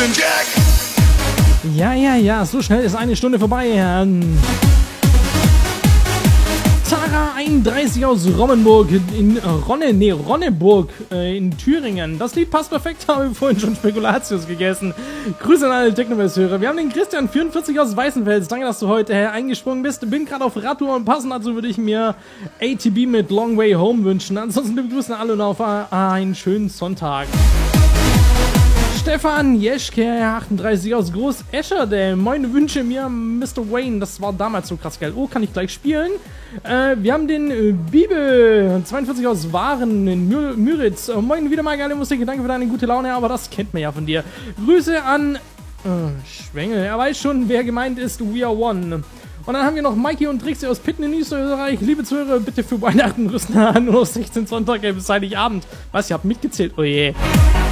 Captain Jack. Ja, so schnell ist eine Stunde vorbei. Tara 31 aus Ronneburg in Thüringen. Das Lied passt perfekt, habe ich vorhin schon Spekulatius gegessen. Grüße an alle Technoverse-Hörer. Wir haben den Christian 44 aus Weißenfels. Danke, dass du heute eingesprungen bist. Bin gerade auf Radtour und passend dazu würde ich mir ATB mit Long Way Home wünschen. Ansonsten liebe Grüße an alle und auf einen schönen Sonntag. Stefan Jeschke, 38 aus Groß-Escher, der Moin wünsche mir Mr. Wayne, das war damals so krass geil. Oh, kann ich gleich spielen. Wir haben den Bibel, 42 aus Waren in Müritz. Moin, wieder mal geile Musik, danke für deine gute Laune, aber das kennt man ja von dir. Grüße an Schwengel, er weiß schon, wer gemeint ist, We Are One. Und dann haben wir noch Mikey und Trixie aus Pitten in Österreich. Liebe Zuhörer, bitte für Weihnachten rüsten nur noch 16 Sonntage bis Heiligabend. Was, ihr habt mitgezählt? Oh je.